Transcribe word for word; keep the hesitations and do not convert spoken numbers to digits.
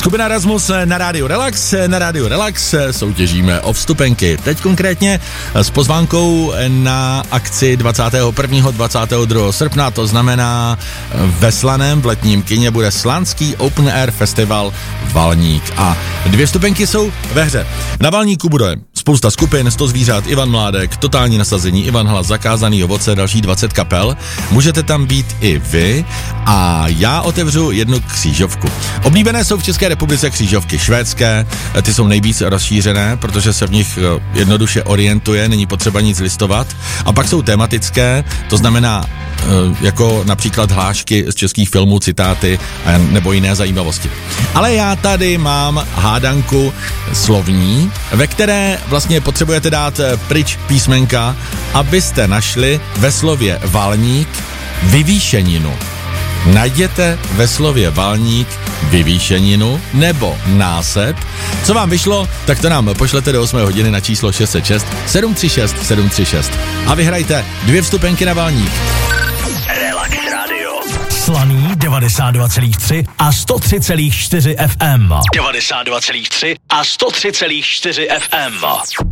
Skupina Rasmus na rádiu Relax, na rádiu Relax soutěžíme o vstupenky. Teď konkrétně s pozvánkou na akci dvacátého prvního dvacátého druhého srpna, to znamená ve Slaném v letním kině bude Slanský Open Air Festival Valník a dvě vstupenky jsou ve hře. Na Valníku bude spousta skupin, sto zvířat, Ivan Mládek, Totální nasazení, Ivan Hlas, Zakázaný ovoce, další dvacet kapel. Můžete tam být i vy a já otevřu jednu křížovku. Oblíbené jsou v České republice křížovky švédské, ty jsou nejvíc rozšířené, protože se v nich jednoduše orientuje, není potřeba nic listovat. A pak jsou tematické, to znamená jako například hlášky z českých filmů, citáty nebo jiné zajímavosti. Ale já tady mám hádanku slovní, ve které vlastně potřebujete dát pryč písmenka, abyste našli ve slově valník vyvýšeninu. Najděte ve slově valník vyvýšeninu nebo násep. Co vám vyšlo, tak to nám pošlete do osmé hodiny na číslo šest set šest sedm tři šest sedm tři šest a vyhrajte dvě vstupenky na Valník. Relax Radio. Slaný devadesát dva celá tři a sto tři celá čtyři F M. devadesát dva celá tři a sto tři celá čtyři F M.